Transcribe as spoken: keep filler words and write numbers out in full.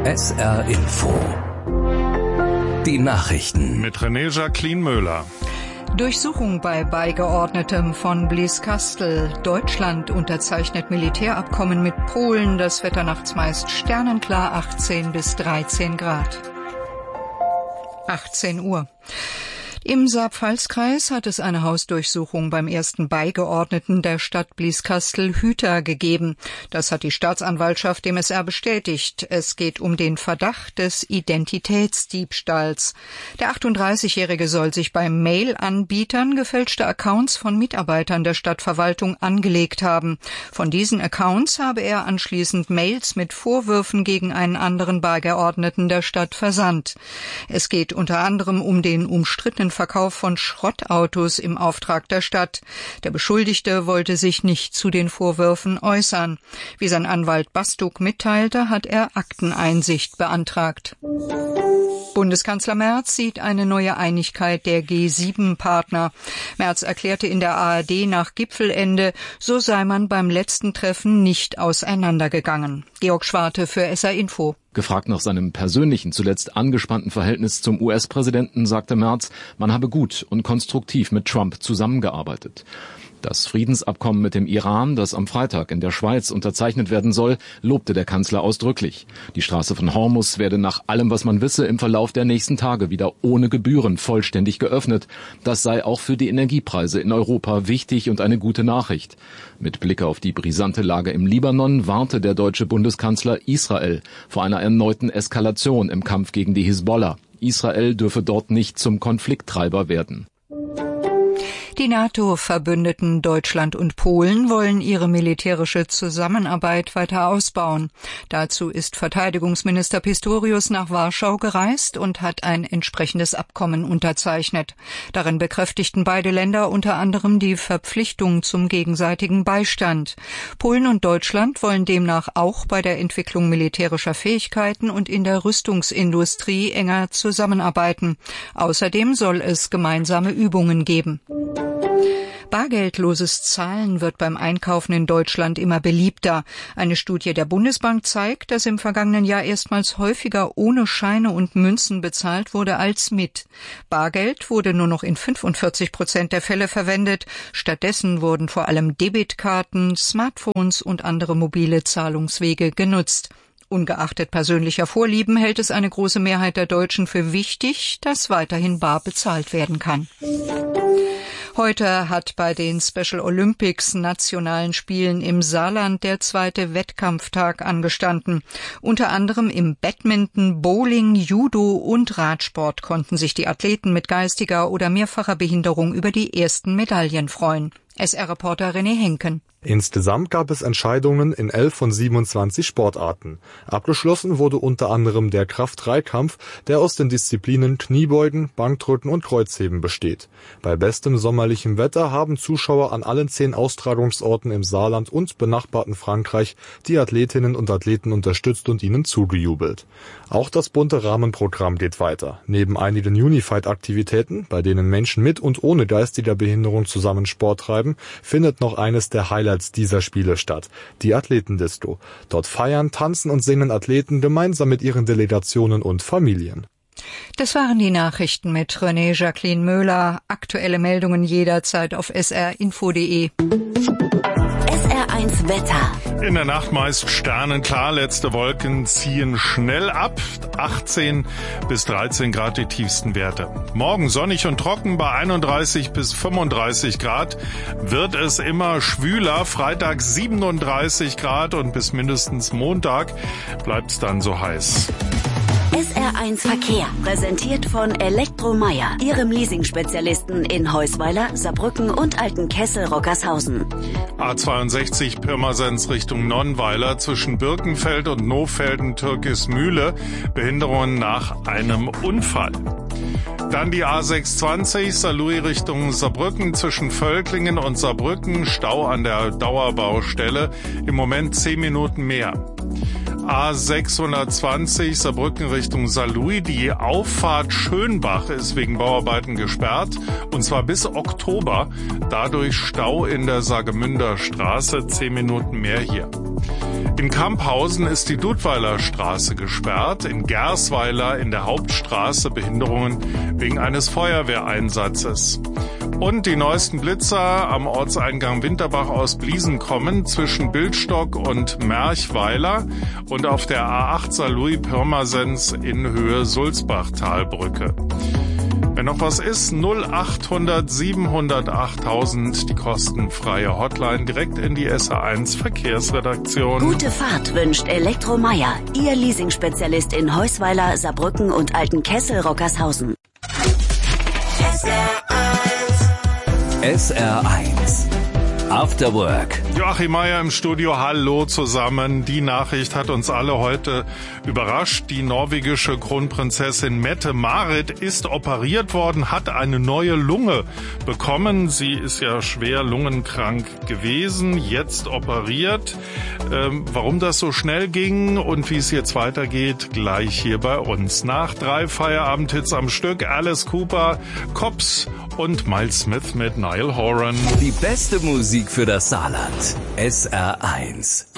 S R Info. Die Nachrichten. Mit René Jacqueline Möhler. Durchsuchung bei Beigeordnetem von Blieskastel. Deutschland unterzeichnet Militärabkommen mit Polen. Das Wetter nachts meist sternenklar, achtzehn bis dreizehn Grad. achtzehn Uhr. Im Saar-Pfalz-Kreis hat es eine Hausdurchsuchung beim ersten Beigeordneten der Stadt Blieskastel-Hüter gegeben. Das hat die Staatsanwaltschaft dem S R bestätigt. Es geht um den Verdacht des Identitätsdiebstahls. Der achtunddreißigjährige soll sich bei Mail-Anbietern gefälschte Accounts von Mitarbeitern der Stadtverwaltung angelegt haben. Von diesen Accounts habe er anschließend Mails mit Vorwürfen gegen einen anderen Beigeordneten der Stadt versandt. Es geht unter anderem um den umstrittenen Verkauf von Schrottautos im Auftrag der Stadt. Der Beschuldigte wollte sich nicht zu den Vorwürfen äußern. Wie sein Anwalt Bastuk mitteilte, hat er Akteneinsicht beantragt. Bundeskanzler Merz sieht eine neue Einigkeit der G sieben Partner. Merz erklärte in der A R D nach Gipfelende, so sei man beim letzten Treffen nicht auseinandergegangen. Georg Schwarte für S R Info. Gefragt nach seinem persönlichen, zuletzt angespannten Verhältnis zum U S-Präsidenten, sagte Merz, man habe gut und konstruktiv mit Trump zusammengearbeitet. Das Friedensabkommen mit dem Iran, das am Freitag in der Schweiz unterzeichnet werden soll, lobte der Kanzler ausdrücklich. Die Straße von Hormuz werde nach allem, was man wisse, im Verlauf der nächsten Tage wieder ohne Gebühren vollständig geöffnet. Das sei auch für die Energiepreise in Europa wichtig und eine gute Nachricht. Mit Blick auf die brisante Lage im Libanon warnte der deutsche Bundeskanzler Israel vor einer erneuten Eskalation im Kampf gegen die Hisbollah. Israel dürfe dort nicht zum Konflikttreiber werden. Die NATO-Verbündeten Deutschland und Polen wollen ihre militärische Zusammenarbeit weiter ausbauen. Dazu ist Verteidigungsminister Pistorius nach Warschau gereist und hat ein entsprechendes Abkommen unterzeichnet. Darin bekräftigten beide Länder unter anderem die Verpflichtung zum gegenseitigen Beistand. Polen und Deutschland wollen demnach auch bei der Entwicklung militärischer Fähigkeiten und in der Rüstungsindustrie enger zusammenarbeiten. Außerdem soll es gemeinsame Übungen geben. Bargeldloses Zahlen wird beim Einkaufen in Deutschland immer beliebter. Eine Studie der Bundesbank zeigt, dass im vergangenen Jahr erstmals häufiger ohne Scheine und Münzen bezahlt wurde als mit. Bargeld wurde nur noch in fünfundvierzig Prozent der Fälle verwendet. Stattdessen wurden vor allem Debitkarten, Smartphones und andere mobile Zahlungswege genutzt. Ungeachtet persönlicher Vorlieben hält es eine große Mehrheit der Deutschen für wichtig, dass weiterhin bar bezahlt werden kann. Heute hat bei den Special Olympics nationalen Spielen im Saarland der zweite Wettkampftag angestanden. Unter anderem im Badminton, Bowling, Judo und Radsport konnten sich die Athleten mit geistiger oder mehrfacher Behinderung über die ersten Medaillen freuen. S R-Reporter René Henken. Insgesamt gab es Entscheidungen in elf von siebenundzwanzig Sportarten. Abgeschlossen wurde unter anderem der Kraft-Dreikampf, der aus den Disziplinen Kniebeugen, Bankdrücken und Kreuzheben besteht. Bei bestem sommerlichem Wetter haben Zuschauer an allen zehn Austragungsorten im Saarland und benachbarten Frankreich die Athletinnen und Athleten unterstützt und ihnen zugejubelt. Auch das bunte Rahmenprogramm geht weiter. Neben einigen Unified-Aktivitäten, bei denen Menschen mit und ohne geistiger Behinderung zusammen Sport treiben, findet noch eines der Highlights dieser Spiele statt, die Athletendisco. Dort feiern, tanzen und singen Athleten gemeinsam mit ihren Delegationen und Familien. Das waren die Nachrichten mit René Jacqueline Möhler. Aktuelle Meldungen jederzeit auf s r info punkt d e. S R eins Wetter. In der Nacht meist sternenklar, letzte Wolken ziehen schnell ab. achtzehn bis dreizehn Grad die tiefsten Werte. Morgen sonnig und trocken bei einunddreißig bis fünfunddreißig Grad. Wird es immer schwüler. Freitag siebenunddreißig Grad und bis mindestens Montag bleibt es dann so heiß. S R eins Verkehr, präsentiert von Elektromeier, Ihrem Leasing-Spezialisten in Heusweiler, Saarbrücken und Altenkessel-Rockershausen. A zweiundsechzig Pirmasens Richtung Nonnweiler zwischen Birkenfeld und Nohfelden-Türkismühle. Behinderungen nach einem Unfall. Dann die A sechshundertzwanzig Saarlouis Richtung Saarbrücken zwischen Völklingen und Saarbrücken. Stau an der Dauerbaustelle. Im Moment zehn Minuten mehr. A sechshundertzwanzig Saarbrücken Richtung Saarlouis. Die Auffahrt Schönbach ist wegen Bauarbeiten gesperrt, und zwar bis Oktober. Dadurch Stau in der Saargemünder Straße, zehn Minuten mehr hier. In Kamphausen ist die Dudweiler Straße gesperrt, in Gersweiler in der Hauptstraße Behinderungen wegen eines Feuerwehreinsatzes. Und die neuesten Blitzer am Ortseingang Winterbach aus Bliesen kommen zwischen Bildstock und Merchweiler und auf der A acht Saarlouis-Pirmasens in Höhe Sulzbach-Talbrücke. Wenn noch was ist, null achthundert siebenhundert achttausend, die kostenfreie Hotline direkt in die S A eins Verkehrsredaktion. Gute Fahrt wünscht Elektromeier, Ihr Leasingspezialist in Heusweiler, Saarbrücken und Altenkessel-Rockershausen. S R eins After Work. Joachim Meier im Studio, hallo zusammen. Die Nachricht hat uns alle heute überrascht. Die norwegische Kronprinzessin Mette-Marit ist operiert worden, hat eine neue Lunge bekommen. Sie ist ja schwer lungenkrank gewesen, jetzt operiert. Ähm, warum das so schnell ging und wie es jetzt weitergeht, gleich hier bei uns. Nach drei Feierabendhits am Stück, Alice Cooper, Cops und Miles Smith mit Niall Horan. Die beste Musik für das Saarland. S R eins.